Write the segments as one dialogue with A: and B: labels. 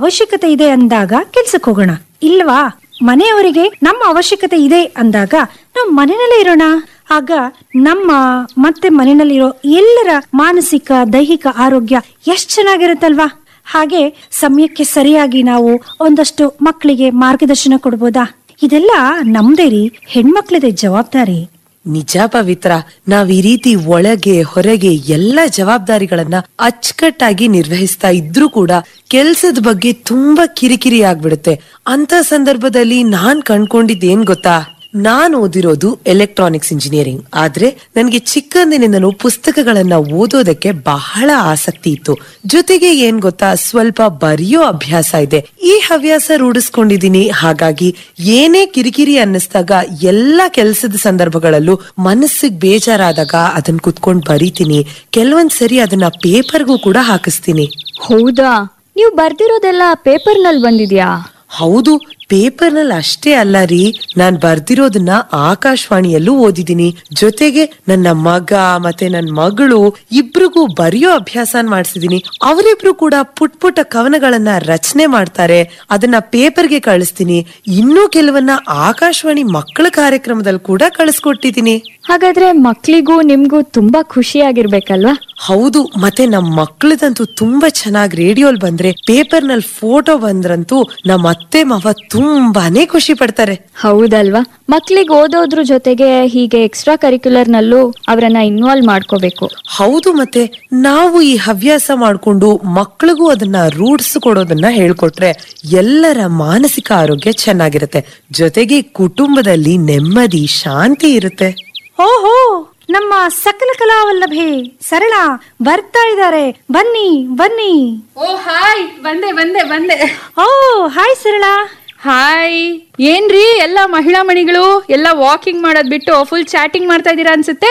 A: ಅವಶ್ಯಕತೆ ಇದೆ ಅಂದಾಗ ಕೆಲ್ಸಕ್ಕೆ ಹೋಗೋಣ, ಇಲ್ವಾ ಮನೆಯವರಿಗೆ ನಮ್ಮ ಅವಶ್ಯಕತೆ ಇದೆ ಅಂದಾಗ ನಾವು ಮನೆಯಲ್ಲೇ ಇರೋಣ. ಆಗ ನಮ್ಮ ಮತ್ತೆ ಮನೆಯಲ್ಲಿರೋ ಎಲ್ಲರ ಮಾನಸಿಕ ದೈಹಿಕ ಆರೋಗ್ಯ ಎಷ್ಟ್ ಚೆನ್ನಾಗಿರುತ್ತಲ್ವಾ. ಹಾಗೆ ಸಮಯಕ್ಕೆ ಸರಿಯಾಗಿ ನಾವು ಒಂದಷ್ಟು ಮಕ್ಕಳಿಗೆ ಮಾರ್ಗದರ್ಶನ ಕೊಡ್ಬೋದಾ? ಇದೆಲ್ಲ ನಮ್ದೇ ರೀ, ಹೆಣ್ಮಕ್ಳದೇ ಜವಾಬ್ದಾರಿ.
B: ನಿಜ ಪವಿತ್ರ, ನಾವ್ ಈ ರೀತಿ ಒಳಗೆ ಹೊರಗೆ ಎಲ್ಲ ಜವಾಬ್ದಾರಿಗಳನ್ನ ಅಚ್ಚುಕಟ್ಟಾಗಿ ನಿರ್ವಹಿಸ್ತಾ ಇದ್ರೂ ಕೂಡ ಕೆಲ್ಸದ ಬಗ್ಗೆ ತುಂಬಾ ಕಿರಿಕಿರಿ ಆಗ್ಬಿಡುತ್ತೆ. ಅಂತ ಸಂದರ್ಭದಲ್ಲಿ ನಾನ್ ಕಂಡ್ಕೊಂಡಿದ್ದೇನ್ ಗೊತ್ತಾ, ನಾನ್ ಓದಿರೋದು ಎಲೆಕ್ಟ್ರಾನಿಕ್ಸ್ ಇಂಜಿನಿಯರಿಂಗ್. ಆದ್ರೆ ನನ್ಗೆ ಚಿಕ್ಕಂದಿನಿಂದಲೂ ಪುಸ್ತಕಗಳನ್ನ ಓದೋದಕ್ಕೆ ಬಹಳ ಆಸಕ್ತಿ ಇತ್ತು. ಜೊತೆಗೆ ಏನ್ ಗೊತ್ತಾ, ಸ್ವಲ್ಪ ಬರೆಯೋ ಅಭ್ಯಾಸ ಇದೆ. ಈ ಹವ್ಯಾಸ ರೂಢಿಸ್ಕೊಂಡಿದೀನಿ. ಹಾಗಾಗಿ ಏನೇ ಕಿರಿಕಿರಿ ಅನ್ನಿಸ್ದಾಗ ಎಲ್ಲ ಕೆಲ್ಸದ ಸಂದರ್ಭಗಳಲ್ಲೂ ಮನಸ್ಸಿಗೆ ಬೇಜಾರಾದಾಗ ಅದನ್ನ ಕುತ್ಕೊಂಡ್ ಬರೀತೀನಿ. ಕೆಲವೊಂದ್ಸರಿ ಅದನ್ನ ಪೇಪರ್ಗೂ ಕೂಡ ಹಾಕಿಸ್ತೀನಿ.
C: ಹೌದಾ? ನೀವು ಬರ್ದಿರೋದೆಲ್ಲ ಪೇಪರ್ನಲ್ಲಿ ಬಂದಿದ್ಯಾ?
B: ಹೌದು, ಪೇಪರ್ನಲ್ಲಿ ಅಷ್ಟೇ ಅಲ್ಲ ರೀ, ನಾನ್ ಬರ್ದಿರೋದನ್ನ ಆಕಾಶವಾಣಿಯಲ್ಲೂ ಓದಿದೀನಿ. ಜೊತೆಗೆ ನನ್ನ ಮಗ ಮತ್ತೆ ನನ್ನ ಮಗಳು ಇಬ್ರಿಗೂ ಬರೆಯೋ ಅಭ್ಯಾಸ ಮಾಡ್ಸಿದೀನಿ. ಅವರಿಬ್ರು ಕೂಡ ಪುಟ್ ಪುಟ್ಟ ಕವನಗಳನ್ನ ರಚನೆ ಮಾಡ್ತಾರೆ, ಅದನ್ನ ಪೇಪರ್ಗೆ ಕಳಿಸ್ತೀನಿ. ಇನ್ನೂ ಕೆಲವನ್ನ ಆಕಾಶವಾಣಿ ಮಕ್ಕಳ ಕಾರ್ಯಕ್ರಮದಲ್ಲಿ ಕೂಡ ಕಳಿಸ್ಕೊಟ್ಟಿದೀನಿ.
C: ಹಾಗಾದ್ರೆ ಮಕ್ಳಿಗೂ ನಿಮ್ಗೂ ತುಂಬಾ ಖುಷಿಯಾಗಿರ್ಬೇಕಲ್ವಾ?
B: ಹೌದು, ಮತ್ತೆ ನಮ್ ಮಕ್ಕಳದಂತೂ ತುಂಬಾ ಚೆನ್ನಾಗಿ ರೇಡಿಯೋಲ್ ಬಂದ್ರೆ ಪೇಪರ್ ನಲ್ಲಿ ಫೋಟೋ ಬಂದ್ರಂತೂ ನಮ್ಮ ಅತ್ತೆ ಮಾವ ತುಂಬಾನೇ ಖುಷಿ ಪಡ್ತಾರೆ.
C: ಹೌದಲ್ವಾ? ಮಕ್ಳಿಗೆ ಓದೋದ್ರ ಜೊತೆಗೆ ಹೀಗೆ ಎಕ್ಸ್ಟ್ರಾ ಕರಿಕ್ಯುಲರ್ ನಲ್ಲೂ ಅವರನ್ನ ಇನ್ವಾಲ್ವ್ ಮಾಡ್ಕೋಬೇಕು.
B: ಹೌದು, ಮತ್ತೆ ನಾವು ಈ ಹವ್ಯಾಸ ಮಾಡ್ಕೊಂಡು ಮಕ್ಕಳಿಗೂ ಅದನ್ನ ರೂಢಿಸಿಕೊಡೋದನ್ನ ಹೇಳ್ಕೊಟ್ರೆ ಎಲ್ಲರ ಮಾನಸಿಕ ಆರೋಗ್ಯ ಚೆನ್ನಾಗಿರುತ್ತೆ. ಜೊತೆಗೆ ಕುಟುಂಬದಲ್ಲಿ ನೆಮ್ಮದಿ ಶಾಂತಿ ಇರುತ್ತೆ.
A: ಓಹೋ, ನಮ್ಮ ಸಕಲ ಕಲಾವಲ್ಲಭೆ ಸರಳ ಬರ್ತಾ ಇದ್ದಾರೆ. ಬನ್ನಿ ಬನ್ನಿ.
D: ಓ ಹಾಯ್, ಬಂದೆ ಬಂದೆ ಬಂದೆ.
A: ಓ ಹಾಯ್ ಸರಳ.
D: ಹಾಯ್. ಏನ್ರಿ ಎಲ್ಲ ಮಹಿಳಾ ಮಣಿಗಳು ಎಲ್ಲ ವಾಕಿಂಗ್ ಮಾಡೋದ್ ಬಿಟ್ಟು ಫುಲ್ ಚಾಟಿಂಗ್ ಮಾಡ್ತಾ ಇದೀರಾ ಅನ್ಸುತ್ತೆ.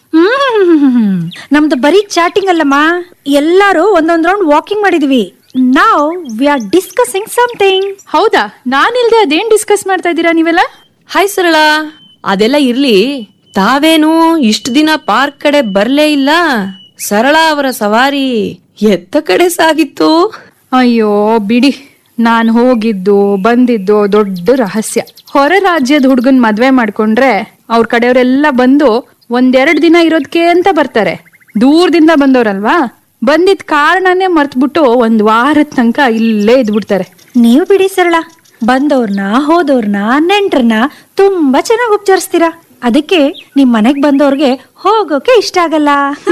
A: ನಮ್ದು ಬರೀ ಚಾಟಿಂಗ್ ಅಲ್ಲಮ್ಮ, ಎಲ್ಲಾರು ಒಂದೊಂದ್ ರೌಂಡ್ ವಾಕಿಂಗ್ ಮಾಡಿದ್ವಿ. Now we are discussing something.
D: ಹೌದಾ? ನಾನಿಲ್ದೆ ಅದೇನ್ ಡಿಸ್ಕಸ್ ಮಾಡ್ತಾ ಇದ್ದೀರಾ ನೀವೆಲ್ಲ?
E: ಹಾಯ್ ಸರಳ, ಅದೆಲ್ಲ ಇರ್ಲಿ, ತಾವೇನು ಇಷ್ಟು ದಿನ ಪಾರ್ಕ್ ಕಡೆ ಬರ್ಲೇ ಇಲ್ಲ. ಸರಳ ಅವರ ಸವಾರಿ ಎತ್ತ ಕಡೆ ಸಾಗಿತ್ತು?
D: ಅಯ್ಯೋ ಬಿಡಿ, ನಾನ್ ಹೋಗಿದ್ದು ಬಂದಿದ್ದು ದೊಡ್ಡ ರಹಸ್ಯ. ಹೊರ ರಾಜ್ಯದ ಹುಡ್ಗನ್ ಮದ್ವೆ ಮಾಡ್ಕೊಂಡ್ರೆ ಅವ್ರ ಕಡೆಯವರೆಲ್ಲ ಬಂದು 1-2 ದಿನ ಇರೋದಕ್ಕೆ ಅಂತ ಬರ್ತಾರೆ. ದೂರದಿಂದ ಬಂದವ್ರಲ್ವಾ, ಬಂದಿದ್ ಕಾರಣನೇ ಮರ್ತ್ಬಿಟ್ಟು 1 ವಾರದ ತನಕ ಇಲ್ಲೇ ಇದ್ಬಿಡ್ತಾರೆ.
A: ನೀವು ಬಿಡಿ ಸರಳ, ಬಂದವ್ರನ್ನ ಹೋದವ್ರನ್ನ ನೆಂಟ್ರನ್ನ ತುಂಬಾ ಚೆನ್ನಾಗಿ ಉಪಚರಿಸ್ತೀರಾ. ಅದಕ್ಕೆ ನಿಮ್ ಮನೆಗ್ ಬಂದವ್ರಿಗೆ ಹೋಗೋಕೆ ಇಷ್ಟ ಆಗಲ್ಲ.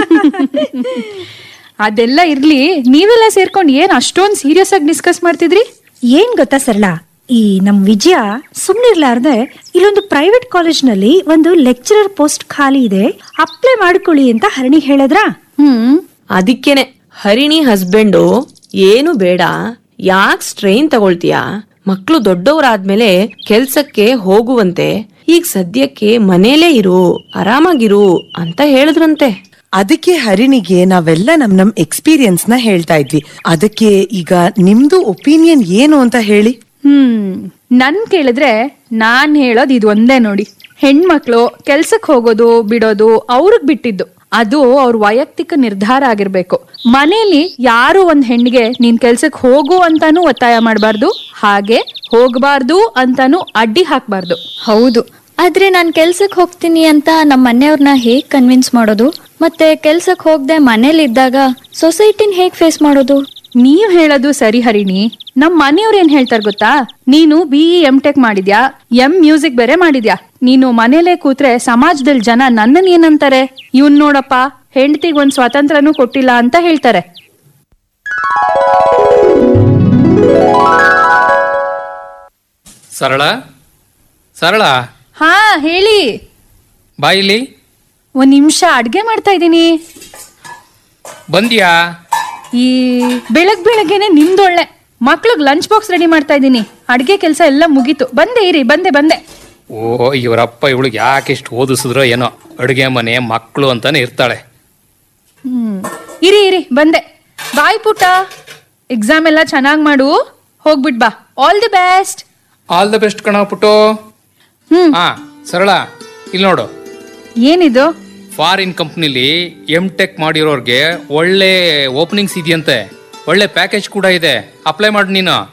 D: ಅದೆಲ್ಲ ಇರ್ಲಿ, ನೀವೆಲ್ಲ ಸೇರ್ಕೊಂಡು ಏನ್ ಅಷ್ಟೊಂದ್ ಸೀರಿಯಸ್ ಆಗಿ ಡಿಸ್ಕಸ್ ಮಾಡ್ತಿದ್ರಿ?
A: ಏನ್ ಗೊತ್ತಾ ಸರಳ, ಈ ನಮ್ ವಿಜಯ ಸುಮ್ನಿರ್ಲಾರ್ದೆ ಇಲ್ಲೊಂದು ಪ್ರೈವೇಟ್ ಕಾಲೇಜ್ ನಲ್ಲಿ ಒಂದು ಲೆಕ್ಚರರ್ ಪೋಸ್ಟ್ ಖಾಲಿ ಇದೆ, ಅಪ್ಲೈ ಮಾಡ್ಕೊಳ್ಳಿ ಅಂತ ಹರಣಿ ಹೇಳಿದ್ರ.
E: ಅದಕ್ಕೇನೆ ಹರಿಣಿ ಹಸ್ಬೆಂಡು ಏನು ಬೇಡ, ಯಾಕ್ ಸ್ಟ್ರೈನ್ ತಗೊಳ್ತೀಯಾ, ಮಕ್ಳು ದೊಡ್ಡವರಾದ್ಮೇಲೆ ಕೆಲ್ಸಕ್ಕೆ ಹೋಗುವಂತೆ, ಈಗ ಸದ್ಯಕ್ಕೆ ಮನೇಲೇ ಇರು, ಆರಾಮಾಗಿರು ಅಂತ ಹೇಳಿದ್ರಂತೆ.
B: ಅದಕ್ಕೆ ಹರಿಣಿಗೆ ನಾವೆಲ್ಲ ನಮ್ ಎಕ್ಸ್ಪೀರಿಯನ್ಸ್ ನ ಹೇಳ್ತಾ ಇದ್ವಿ. ಅದಕ್ಕೆ ಈಗ ನಿಮ್ದು ಒಪಿನಿಯನ್ ಏನು ಅಂತ ಹೇಳಿ.
D: ನನ್ ಕೇಳಿದ್ರೆ ನಾನ್ ಹೇಳೋದ್ ಇದು ಒಂದೇ ನೋಡಿ. ಹೆಣ್ಮಕ್ಳು ಕೆಲ್ಸಕ್ ಹೋಗೋದು ಬಿಡೋದು ಅವ್ರಿಗೆ ಬಿಟ್ಟಿದ್ದು, ಅದು ಅವ್ರ ವೈಯಕ್ತಿಕ ನಿರ್ಧಾರ ಆಗಿರ್ಬೇಕು. ಮನೇಲಿ ಯಾರು ಒಂದ್ ಹೆಣ್ಣಿಗೆ ನೀನ್ ಕೆಲ್ಸಕ್ ಹೋಗು ಅಂತಾನು ಒತ್ತಾಯ ಮಾಡ್ಬಾರ್ದು, ಹಾಗೆ ಹೋಗ್ಬಾರ್ದು ಅಂತಾನು ಅಡ್ಡಿ ಹಾಕ್ಬಾರ್ದು.
C: ಹೌದು, ಆದ್ರೆ ನಾನ್ ಕೆಲ್ಸಕ್ ಹೋಗ್ತೀನಿ ಅಂತ ನಮ್ಮ ಮನೆಯವ್ರನ್ನ ಹೇಗ್ ಕನ್ವಿನ್ಸ್ ಮಾಡೋದು? ಮತ್ತೆ ಕೆಲ್ಸಕ್ ಹೋಗದೆ ಮನೇಲಿ ಇದ್ದಾಗ ಸೊಸೈಟಿನ ಹೇಗ್ ಫೇಸ್ ಮಾಡೋದು?
D: ನೀವ್ ಹೇಳೋದು ಸರಿ ಹರಿಣಿ. ನಮ್ ಮನೆಯವ್ರ ಏನ್ ಹೇಳ್ತಾರ ಗೊತ್ತಾ, ನೀನು BE M.Tech ಮಾಡಿದ್ಯಾ, ಮ್ಯೂಸಿಕ್ ಬೇರೆ ಮಾಡಿದ್ಯಾ, ನೀನು ಮನೇಲೆ ಕೂತ್ರೆ ಸಮಾಜದಲ್ಲಿ ಜನ ನನ್ನನ್ ಏನಂತಾರೆ, ಇವನ್ ನೋಡಪ್ಪ ಹೆಂಡತಿಗ್ ಒಂದ್ ಸ್ವಾತಂತ್ರ್ಯನೂ ಕೊಟ್ಟಿಲ್ಲ ಅಂತ ಹೇಳ್ತಾರೆ.
F: ಸರಳ, ಸರಳ.
D: ಹಾ ಹೇಳಿ.
F: ಬಾಯಿಲಿ.
D: 1 ನಿಮಿಷ ಅಡ್ಗೆ ಮಾಡ್ತಾ ಇದ್ದೀನಿ.
F: ಬಂದ್ಯಾ?
D: ಈ ಬೆಳಗ್ಗೆನೆ ನಿಮ್ದೊಳ್ಳೆ. ಮಕ್ಳಿಗ್ ಲಂಚ್ ಬಾಕ್ಸ್ ರೆಡಿ ಮಾಡ್ತಾ ಇದ್ದೀನಿ. ಅಡ್ಗೆ ಕೆಲಸ ಎಲ್ಲ ಮುಗೀತು. ಬಂದೆ ಇರಿ, ಬಂದೆ.
F: ಓ, ಇವರಪ್ಪ ಇವಳಿಗೆ ಯಾಕೆ ಇಷ್ಟು ಓದಿಸಿದ್ರೋ ಏನೋ, ಅಡುಗೆ ಮನೆ ಮಕ್ಕಳು ಅಂತಾನೆ ಇರ್ತಾಳೆ.
D: ಇರಿ ಬಂದೆ. ಬಾಯ್ ಪುಟ್ಟ, ಎಕ್ಸಾಮ್ ಎಲ್ಲ ಚೆನ್ನಾಗ್ ಮಾಡು, ಹೋಗ್ಬಿಟ್ ಬಾ. All the best.
F: All the best ಕಣ ಪುಟ್ಟು. ಹಾ ಸರಳ, ಇಲ್ಲಿ ನೋಡು.
D: ಏನಿದು?
F: ಫಾರಿನ್ ಕಂಪ್ನಿಲಿ M.Tech ಮಾಡಿರೋರ್ಗೆ ಒಳ್ಳೆ ಓಪನಿಂಗ್ಸ್ ಇದೆಯಂತೆ, ಒಳ್ಳೆ ಪ್ಯಾಕೇಜ್ ಕೂಡ ಇದೆ. ಅಪ್ಲೈ ಮಾಡು ನೀನು.